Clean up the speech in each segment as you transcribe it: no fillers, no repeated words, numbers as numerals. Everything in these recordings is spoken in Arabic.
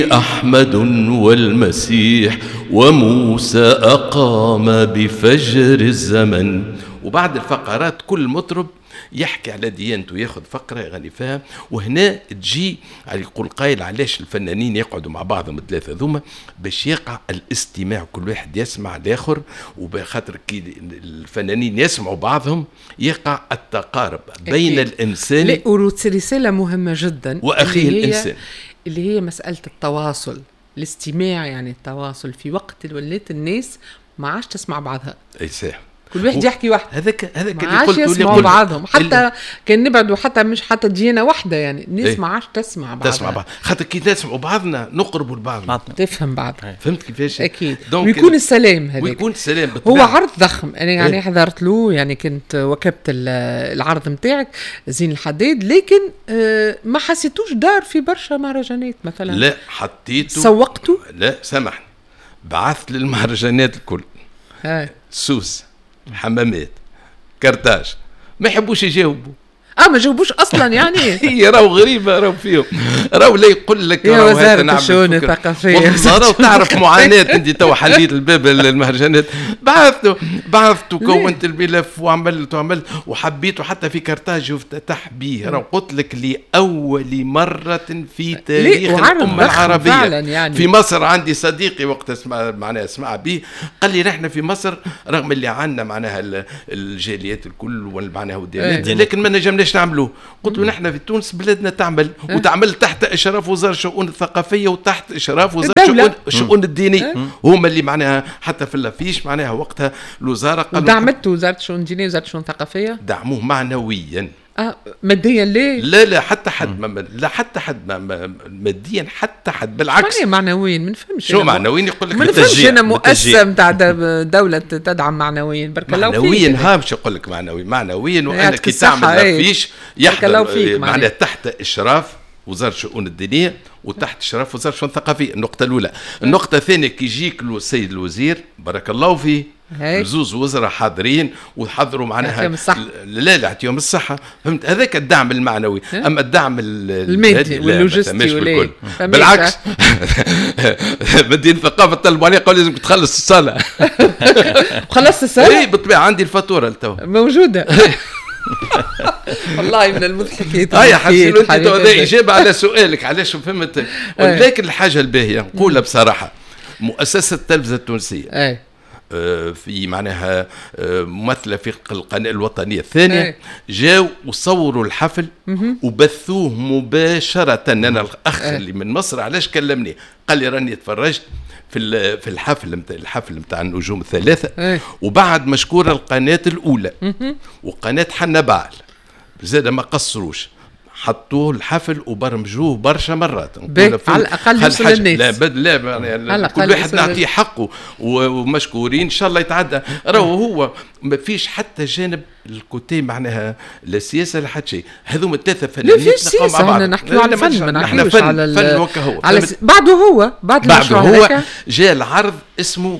أحمد والمسيح وموسى أقام بفجر الزمن. وبعد الفقرات كل مطرب يحكي على ديانته، ياخذ فقرة يغني فيها. وهنا تجي يقول قايل علاش الفنانين يقعدوا مع بعضهم الثلاثة ذوما باش يقع الاستماع، كل واحد يسمع الآخر، وبخاطر كي الفنانين يسمعوا بعضهم يقع التقارب بين الإنسان. لا، رسالة مهمة جدا وأخيه الإنسان اللي هي مسألة التواصل، الاستماع، يعني التواصل في وقت اللي ولات الناس ما عادش تسمع بعضها. أي صح، كل واحد يحكي واحد، هذاك اللي قلت يسمعوا بعضهم، حتى كان نبعدوا، حتى مش حتى ديانة واحدة، يعني الناس ما عادش تسمع بعض. خاطر كي نسمعوا بعضنا نقربوا لبعض، تفهم بعض. فهمت كيفاش؟ اكيد. ويكون السلام هذاك، ويكون السلام هو عرض ضخم. انا يعني حضرت له، يعني كنت وكبت العرض نتاعك زين الحداد، لكن ما حسيتوش دار في برشا مهرجانات مثلا. لا حطيته، سوقته. لا سامحني، بعثت للمهرجانات الكل، سوس، حمامات، كرتاج، ما يحبوش يجاوبوا. ما جاوبوش اصلا يعني. هي راهو غريبه، راهو فيهم، راهو لا يقول لك يا وزاره الشؤون الثقافيه، والله تعرف معاناه. انت تو حليت الباب المهرجانات، بعثت وكونت الملف وعملت وحبيته حتى في كرتاج يفتتح به. راهو قلت لك لاول مره في تاريخ الامه العربيه يعني. في مصر عندي صديقي وقت اسمع به قال لي نحن في مصر رغم اللي عندنا معناها الجاليات الكل معناها والديانات، لكن ما نجمناش نعملوه. قلت له نحن في تونس بلادنا تعمل وتعمل تحت اشراف وزاره الشؤون الثقافيه وتحت اشراف وزاره الشؤون الدينيه، هما اللي معناها حتى في اللافيش معناها وقتها الوزاره قالوا دعمتوا وزاره الشؤون الدينيه وزاره الشؤون الثقافيه، دعموه معنويا. ماديا ليه؟ لا حتى حد لا حتى حد ماديا، حتى حد بالعكس. معنويا ما نفهمش شو معنويا، يقول لك ما نفهمش. انا مؤسسه نتاع دوله تدعم معنويا، برك الله فيك. معنويا باش يقول لك معنويا وانا كي تعمل لافيش يحضر معناها تحت اشراف وزاره الشؤون الدينيه وتحت اشراف وزاره الشؤون الثقافيه. النقطه الاولى. النقطه الثانيه كي يجيك له السيد الوزير بارك الله فيه، زوز وزراء حاضرين وحضروا معناها لا اعطيهم الصحه، فهمت؟ هذاك الدعم المعنوي. اما الدعم المادي واللوجستي بالعكس. مدينة الثقافه طلبوا عليه قالوا لازم تخلص الصاله. خلصت الصاله؟ اي بالطبيعه عندي الفاتوره لتو موجوده. والله من المضحكات. هيا حسين انت هذا اجابه على سؤالك علاش، فهمت؟ ولكن الحاجه الباهيه نقولها بصراحه، مؤسسه التلفزه التونسيه في معناها ممثله في القناه الوطنيه الثانيه جاوا وصوروا الحفل وبثوه مباشره. انا الاخ اللي من مصر علاش كلمني قال لي راني تفرجت في الحفل نتاع النجوم الثلاثه، وبعد مشكوره القناه الاولى وقناه حنا بعل زاد ما قصروش، حطوه الحفل وبرمجوه برشا مرات. على الاقل يوصل للناس. لا يعني كل واحد نعطيه حقه ومشكورين ان شاء الله يتعدى. راهو هو ما فيش حتى جانب الكوتي معناها لا سياسه لا حتى شيء. هذوما الثلاثه فنانين نتلاقاو مع بعض. نحكيو على الفن، ما نحكيوش على فن وكهو. بعده هو جاء العرض اسمه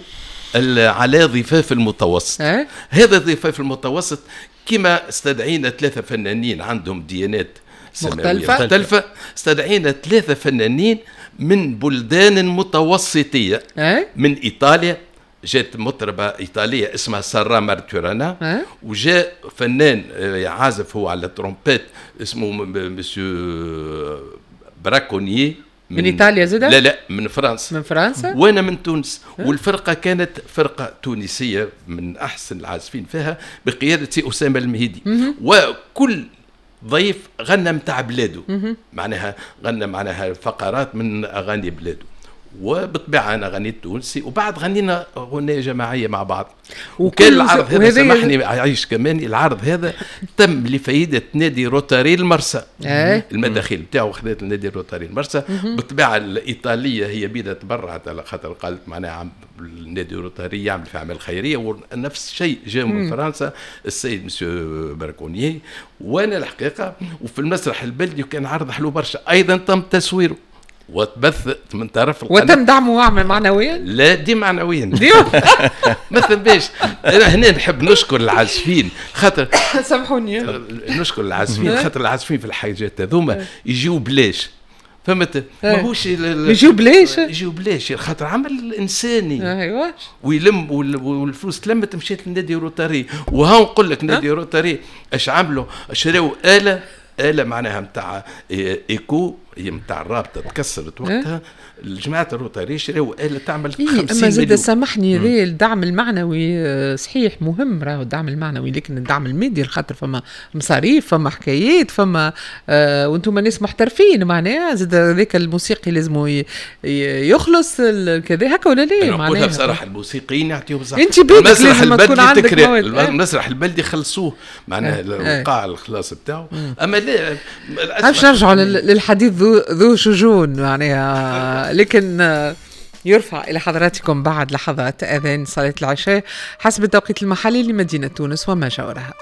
على ضفاف المتوسط. هذا ضفاف المتوسط كما استدعينا ثلاثه فنانين عندهم ديانات مختلفة، استدعينا ثلاثة فنانين من بلدان متوسطية. من إيطاليا جات مطربة إيطالية اسمها سارا مارتورانا، وجاء فنان عازف هو على ترومبيت اسمه مسيو براكونيي من إيطاليا زيدا؟ لا من فرنسا. وأنا من تونس. والفرقة كانت فرقة تونسية من أحسن العازفين فيها بقيادة أسامة المهيدي. وكل ضيف غنى متاع بلاده، معناها غنى معناها فقرات من أغاني بلاده. وبالطبيعة أنا غنيت تونسي، وبعد غنينا أغنية جماعية مع بعض. وكان العرض هذا سامحني عايش كمان، العرض هذا تم لفائدة نادي روتاري المرسى. المداخيل بتاعه خذت النادي روتاري المرسى. بالطبيعة الإيطالية هي بيدها تبرعت على خاطر قالت معناها النادي روتاري يعمل في أعمال خيرية، ونفس الشيء جاء من فرنسا السيد مسيو براكونيي. وأنا الحقيقة وفي المسرح البلدي كان عرض حلو برشا، أيضا تم تصويره وتبث من طرف القناة. وتم دعمه معنويا؟ لا دي معنويا مثل باش انا هنا نحب نشكر العازفين خاطر سامحوني نشكر العازفين خاطر العازفين في الحاجات هذوما يجيو بلاش فهمت؟ ماهوش يجيو بلاش خاطر عمل انساني. ايوه ويلم والفلوس تلمت مشيت لنادي روتاري. وها نقول لك نادي روتاري اش عملوا؟ شراو آلة معناها نتاع ايكو، هي نتاع الرابطه تكسرت وقتها. الجماعه الروتاري شراو آلة تعمل 50 مليون. اما زاد سامحني هذا الدعم المعنوي صحيح مهم، راهو الدعم المعنوي، لكن الدعم المادي خاطر فما مصاريف، فما حكايات، فما وانتم ناس محترفين معناها. زاد هذاك الموسيقي لازم يخلص كذا هكا ولا لا؟ معناها بصراحه الموسيقيين يعطيوه بصراحه. انت المسرح البلدي المسرح البلدي خلصوه معناها القاع الخلاص بتاعه. اما لا باش نرجعوا للحديث ذو شجون معناها. لكن يرفع إلى حضراتكم بعد لحظات أذان صلاة العشاء حسب التوقيت المحلي لمدينة تونس وما جاورها.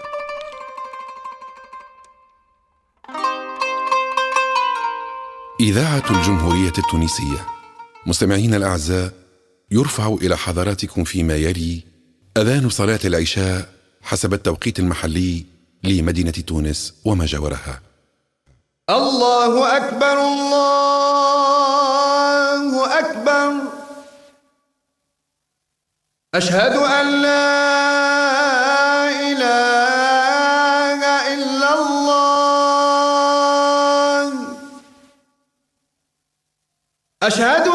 إذاعة الجمهورية التونسية. مستمعين الأعزاء، يرفع إلى حضراتكم فيما يلي أذان صلاة العشاء حسب التوقيت المحلي لمدينة تونس وما جاورها. الله أكبر الله أكبر، أشهد أن لا إله إلا الله، أشهد